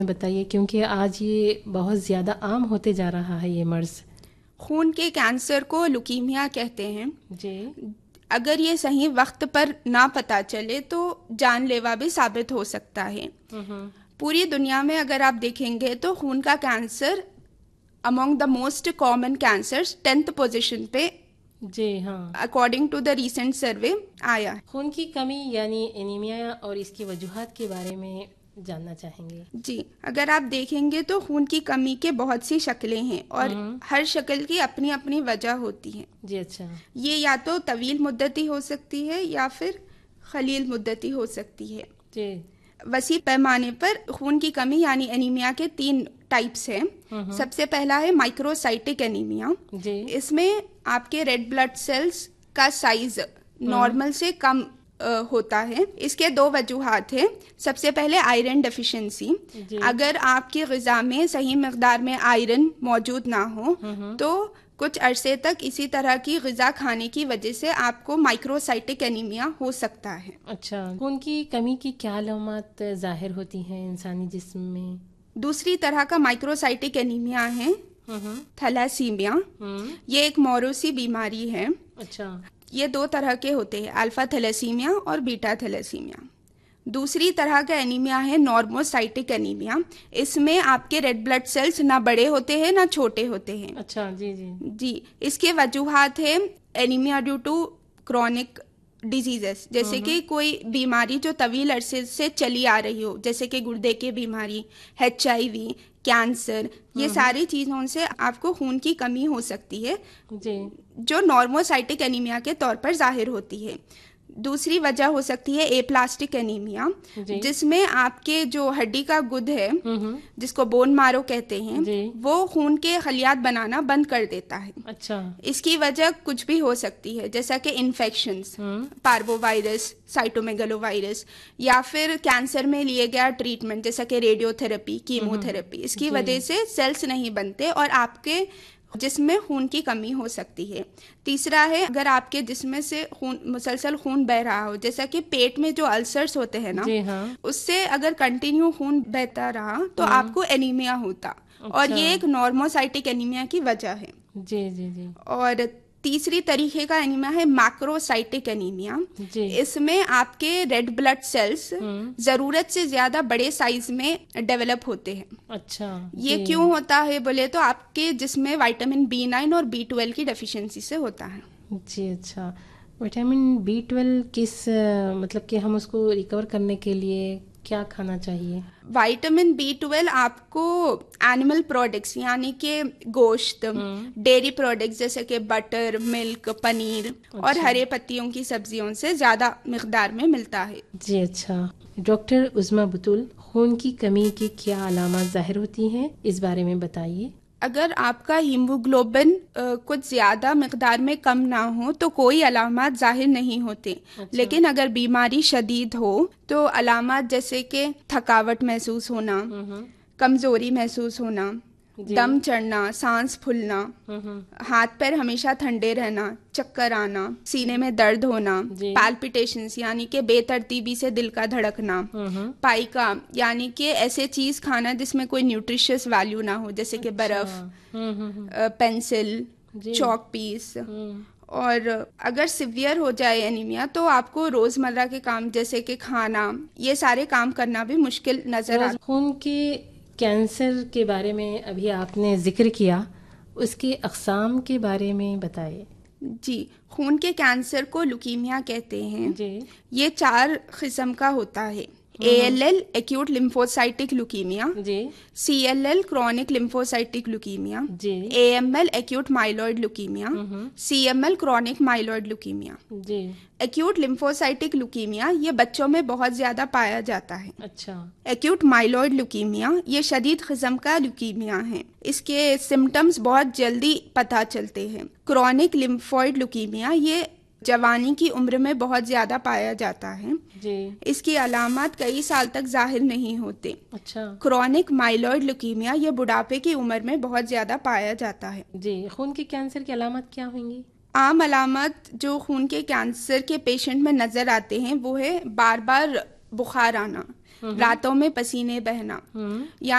بتائیے، کیونکہ آج یہ بہت زیادہ عام ہوتے جا رہا ہے یہ مرض. خون کے کینسر کو لیوکیمیا کہتے ہیں. جی. اگر یہ صحیح وقت پر نہ پتہ چلے تو جان لیوا بھی ثابت ہو سکتا ہے. پوری دنیا میں اگر آپ دیکھیں گے تو خون کا cancer امونگ the most common cancers 10th position پہ جی ہاں according to the recent survey آیا. خون کی کمی یعنی اینیمیا اور اس کی وجوہات کے بارے میں جاننا چاہیں گے. جی، اگر آپ دیکھیں گے تو خون کی کمی کے بہت سی شکلیں ہیں اور ہر شکل کی اپنی اپنی وجہ ہوتی ہے. جی اچھا. یہ یا تو طویل مدتی ہو سکتی ہے یا پھر قلیل مدتی ہو سکتی ہے. جی. وسیع پیمانے پر خون کی کمی یعنی انیمیا کے 3 ٹائپس ہیں. سب سے پہلا ہے مائکروسائٹک انیمیا. جی. اس میں آپ کے ریڈ بلڈ سیلز کا سائز نارمل سے کم ہوتا ہے. اس کے 2 وجوہات ہیں. سب سے پہلے آئرن ڈیفیشنسی. اگر آپ کی غذا میں صحیح مقدار میں آئرن موجود نہ ہو تو کچھ عرصے تک اسی طرح کی غذا کھانے کی وجہ سے آپ کو مائکروسائٹک انیمیا ہو سکتا ہے. اچھا. خون کی کمی کی کیا علامات ظاہر ہوتی ہیں انسانی جسم میں؟ دوسری طرح کا مائکروسائٹک انیمیا ہے تھیلیسیمیا. یہ ایک موروثی بیماری ہے. اچھا. یہ 2 طرح کے ہوتے ہیں، الفا تھیلیسیمیا اور بیٹا تھیلیسیمیا. دوسری طرح کا انیمیا ہے نارموسائٹک انیمیا. اس میں آپ کے ریڈ بلڈ سیلز نہ بڑے ہوتے ہیں نہ چھوٹے ہوتے ہیں. اچھا. جی جی جی. اس کے وجوہات ہیں anaemia due to chronic diseases, جیسے کہ کوئی بیماری جو طویل عرصے سے چلی آ رہی ہو، جیسے کہ گردے کی بیماری، HIV، کینسر. یہ ساری چیزوں سے آپ کو خون کی کمی ہو سکتی ہے جو نارموسائٹک انیمیا کے طور پر ظاہر ہوتی ہے. دوسری وجہ ہو سکتی ہے اے پلاسٹک انیمیا، جس میں آپ کے جو ہڈی کا گد ہے جس کو بون مارو کہتے ہیں وہ خون کے خلیات بنانا بند کر دیتا ہے. اچھا. اس کی وجہ کچھ بھی ہو سکتی ہے، جیسا کہ انفیکشنز، پاربو وائرس، سائٹومیگلو وائرس، یا پھر کینسر میں لیے گیا ٹریٹمنٹ جیسا کہ ریڈیو تھراپی، کیمو تھراپی. اس کی وجہ سے سیلز نہیں بنتے اور آپ کے جسم میں خون کی کمی ہو سکتی ہے. تیسرا ہے اگر آپ کے جسم سے مسلسل خون بہ رہا ہو، جیسا کہ پیٹ میں جو السرز ہوتے ہیں نا، اس سے اگر کنٹینیو خون بہتا رہا تو آپ کو انیمیا ہوتا. اور یہ ایک نارموسائٹک انیمیا کی وجہ ہے. جی جی جی. اور تیسری طریقے کا انیمیا ہے میکروسائٹک انیمیا. اس میں آپ کے ریڈ بلڈ سیلز ضرورت سے زیادہ بڑے سائز میں ڈیولپ ہوتے ہیں. اچھا. یہ کیوں ہوتا ہے بولے تو آپ کے جسم میں وائٹامن B9 اور B12 کی ڈیفیشنسی سے ہوتا ہے. جی اچھا. وٹامن B12 کس مطلب کہ ہم اس کو ریکور کرنے کے لیے کیا کھانا چاہیے؟ وائٹامن B12 آپ کو اینیمل پروڈکٹس یعنی کہ گوشت، ڈیری پروڈکٹس جیسے کہ بٹر، ملک، پنیر اور ہرے پتیوں کی سبزیوں سے زیادہ مقدار میں ملتا ہے. جی اچھا. ڈاکٹر عظمیٰ بطول، خون کی کمی کی کیا علامات ظاہر ہوتی ہیں، اس بارے میں بتائیے. اگر آپ کا ہیموگلوبن کچھ زیادہ مقدار میں کم نہ ہو تو کوئی علامات ظاہر نہیں ہوتے. لیکن اگر بیماری شدید ہو تو علامات جیسے کہ تھکاوٹ محسوس ہونا، کمزوری محسوس ہونا، دم چڑھنا، سانس پھولنا، ہاتھ پیر ہمیشہ ٹھنڈے رہنا، چکر آنا، سینے میں درد ہونا، پالپیٹیشنز یعنی کہ بے ترتیبی سے دل کا دھڑکنا، پائکا یعنی کہ ایسے چیز کھانا جس میں کوئی نیوٹریشس ویلیو نہ ہو، جیسے کہ برف، پینسل، چاک پیس. اور اگر سیویئر ہو جائے انیمیا تو آپ کو روزمرہ کے کام جیسے کہ کھانا، یہ سارے کام کرنا بھی مشکل نظر آتا. خون کے کینسر کے بارے میں ابھی آپ نے ذکر کیا، اس کی اقسام کے بارے میں بتائیے. جی. خون کے کینسر کو لیوکیمیا کہتے ہیں. یہ 4 قسم کا ہوتا ہے. ALL acute لیمفوسائٹک leukaemia, CLL chronic لیمفوسائٹک leukaemia, AML acute مائلوئڈ leukaemia, CML chronic مائلوئڈ leukaemia. Acute لیمفوسائٹک leukaemia یہ بچوں میں بہت زیادہ پایا جاتا ہے. اچھا. ایکیوٹ مائلوئڈ لیوکیمیا یہ شدید قسم کا لیوکیمیا ہے. اس کے سمٹمز بہت جلدی پتہ چلتے ہیں. کرونک لیمفوئڈ لیوکیمیا یہ جوانی کی عمر میں بہت زیادہ پایا جاتا ہے. اس کی علامات کئی سال تک ظاہر نہیں ہوتے. اچھا. کرونک مائلوئڈ لیوکیمیا یہ بڑھاپے کی عمر میں بہت زیادہ پایا جاتا ہے. جی. خون کے کینسر کی علامات کیا ہوں گی؟ عام علامات جو خون کے کینسر کے پیشنٹ میں نظر آتے ہیں وہ ہے بار بار بخار آنا، راتوں میں پسینے بہنا,